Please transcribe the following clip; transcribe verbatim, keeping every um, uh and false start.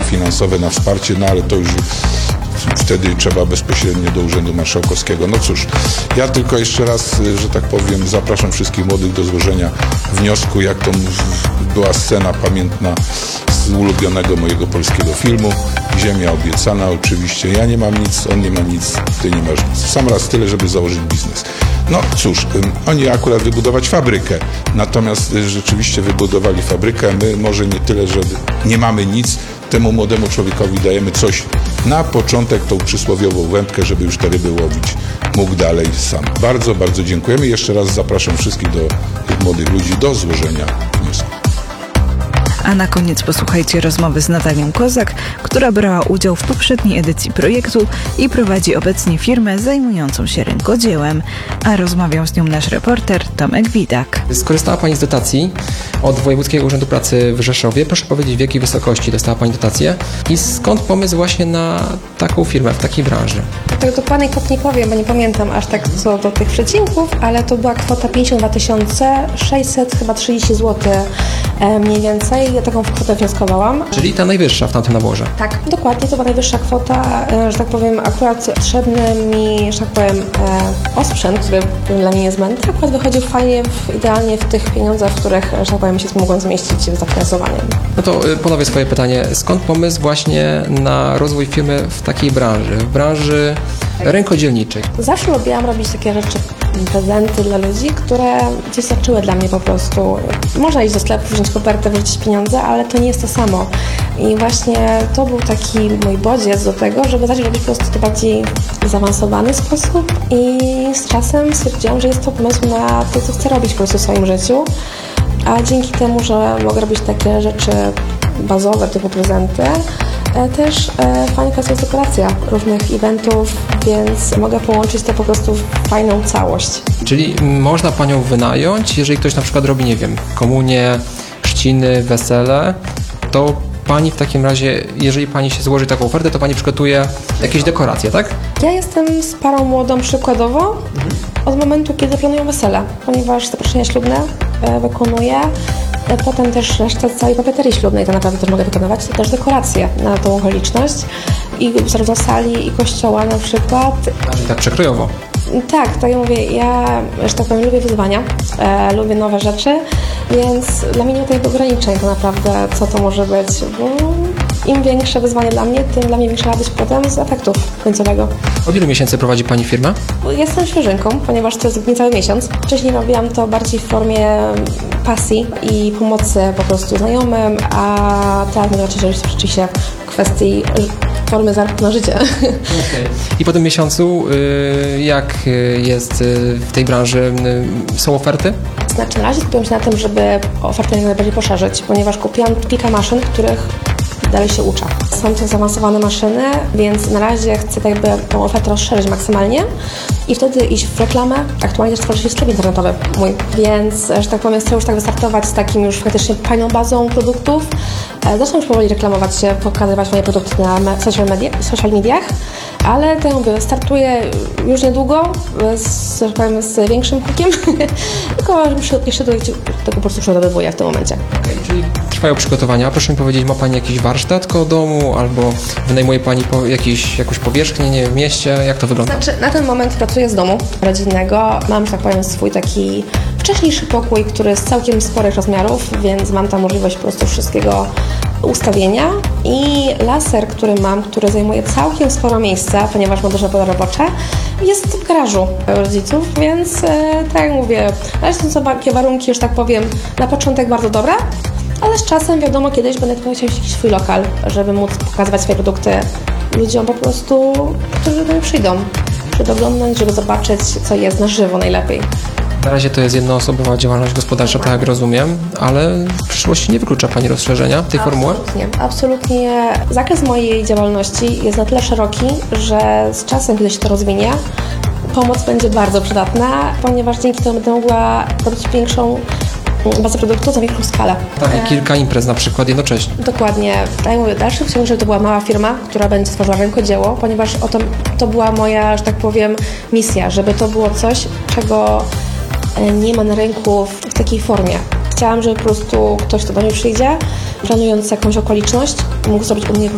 finansowe na wsparcie, no ale to już wtedy trzeba bezpośrednio do Urzędu Marszałkowskiego. No cóż, ja tylko jeszcze raz, że tak powiem, zapraszam wszystkich młodych do złożenia wniosku, jak to była scena pamiętna z ulubionego mojego polskiego filmu. Ziemia obiecana oczywiście. Ja nie mam nic, on nie ma nic, ty nie masz nic. W sam raz tyle, żeby założyć biznes. No cóż, oni akurat wybudować fabrykę, natomiast rzeczywiście wybudowali fabrykę. My może nie tyle, że nie mamy nic, temu młodemu człowiekowi dajemy coś na początek, tą przysłowiową wędkę, żeby już te ryby łowić mógł dalej sam. Bardzo, bardzo dziękujemy. Jeszcze raz zapraszam wszystkich do tych młodych ludzi do złożenia wniosku. A na koniec posłuchajcie rozmowy z Natalią Kozak, która brała udział w poprzedniej edycji projektu i prowadzi obecnie firmę zajmującą się rękodziełem, a rozmawiał z nią nasz reporter Tomek Widak. Skorzystała Pani z dotacji od Wojewódzkiego Urzędu Pracy w Rzeszowie. Proszę powiedzieć, w jakiej wysokości dostała Pani dotację i skąd pomysł właśnie na taką firmę, w takiej branży? Tak dokładnej kwot nie powiem, bo nie pamiętam aż tak co do tych przecinków, ale to była kwota pięćdziesiąt dwa tysiące sześćset chyba trzydzieści złotych e, mniej więcej. Ja taką kwotę wnioskowałam. Czyli ta najwyższa w tamtym naborze. Tak, dokładnie, to była najwyższa kwota, e, że tak powiem, akurat potrzebny mi, że tak powiem, e, osprzęt, który dla mnie jest zbędny. Akurat wychodził fajnie, w, idealnie w tych pieniądzach, w których, że tak powiem, się mogłem zmieścić z zafinansowaniem. No to ponowię swoje pytanie. Skąd pomysł właśnie na rozwój firmy w takiej branży, w branży rękodzielniczej? Zawsze lubiłam robić takie rzeczy, prezenty dla ludzi, które gdzieś zaczęły dla mnie po prostu. Można iść do sklepu, wziąć kopertę, wrzucić pieniądze, ale to nie jest to samo. I właśnie to był taki mój bodziec do tego, żeby zacząć robić po prostu to bardziej w zaawansowany sposób i z czasem stwierdziłam, że jest to pomysł na to, co chcę robić po prostu w swoim życiu. A dzięki temu, że mogę robić takie rzeczy bazowe, typu prezenty, też fajnie jest dekoracja różnych eventów, więc mogę połączyć to po prostu w fajną całość. Czyli można Panią wynająć, jeżeli ktoś na przykład robi, nie wiem, komunię, chrzciny, wesele, to Pani w takim razie, jeżeli Pani się złoży taką ofertę, to Pani przygotuje jakieś dekoracje, tak? Ja jestem z parą młodą przykładowo mhm. od momentu, kiedy planują wesele, ponieważ zaproszenia ślubne e, wykonuję. Potem też resztę całej papeterii ślubnej to naprawdę też mogę wykonywać, to też dekoracje na tą okoliczność i zarówno sali i kościoła na przykład. Tak przekrojowo. Tak, tak jak mówię, ja, że tak powiem, lubię wyzwania, e, lubię nowe rzeczy, więc dla mnie nie ma takich ograniczeń to naprawdę, co to może być, bo im większe wyzwanie dla mnie, tym dla mnie większa radość potem z efektu końcowego. Od ilu miesięcy prowadzi Pani firmę? Jestem świeżynką, ponieważ to jest niecały miesiąc. Wcześniej robiłam to bardziej w formie pasji i pomocy po prostu znajomym, a teraz mogę raczej robić rzeczywiście w kwestii formy zarobku na życie. Okay. I po tym miesiącu jak jest w tej branży? Są oferty? Znaczy na razie skupiam się na tym, żeby ofertę jak najbardziej poszerzyć, ponieważ kupiłam kilka maszyn, których dalej się uczę. Są to zaawansowane maszyny, więc na razie chcę tak jakby tą ofertę rozszerzyć maksymalnie i wtedy iść w reklamę. Aktualnie też tworzy się sklep internetowy mój, więc, że tak powiem, chcę już tak wystartować z takim już faktycznie fajną bazą produktów. Zacznę już powoli reklamować się, pokazywać moje produkty na social, media, social mediach, ale tak mówię, startuję już niedługo z, że powiem, z większym hukiem, tylko jeszcze do tego po prostu przygotowywuję w tym momencie. Okay, czyli trwają przygotowania. Proszę mi powiedzieć, ma Pani jakiś warsztat koło domu albo wynajmuje Pani po, jakiś, jakąś powierzchnię, nie wiem, w mieście? Jak to wygląda? Znaczy, na ten moment pracuję z domu rodzinnego. Mam, że tak powiem, swój taki wcześniejszy pokój, który jest całkiem sporych rozmiarów, więc mam tam możliwość po prostu wszystkiego ustawienia i laser, który mam, który zajmuje całkiem sporo miejsca, ponieważ ma duże pole robocze, jest w garażu rodziców, więc e, tak jak mówię, ale są takie warunki, że tak powiem, na początek bardzo dobre, ale z czasem wiadomo, kiedyś będę chciał jakiś swój lokal, żeby móc pokazywać swoje produkty ludziom po prostu, którzy do mnie przyjdą, żeby oglądać, żeby zobaczyć, co jest na żywo najlepiej. Na razie to jest jednoosobowa działalność gospodarcza, tak jak rozumiem, ale w przyszłości nie wyklucza Pani rozszerzenia tej formuły? Absolutnie, absolutnie. Zakres mojej działalności jest na tyle szeroki, że z czasem, kiedy się to rozwinie, pomoc będzie bardzo przydatna, ponieważ dzięki temu będę mogła robić większą bazę produktów na większą skalę. Tak, i kilka imprez na przykład jednocześnie. Dokładnie. Tak jak mówię, dalszy ciąg, żeby to była mała firma, która będzie tworzyła rękodzieło, ponieważ o to, to była moja, że tak powiem, misja, żeby to było coś, czego nie ma na rynku w takiej formie. Chciałam, żeby po prostu ktoś, kto do mnie przyjdzie, planując jakąś okoliczność, mógł zrobić u mnie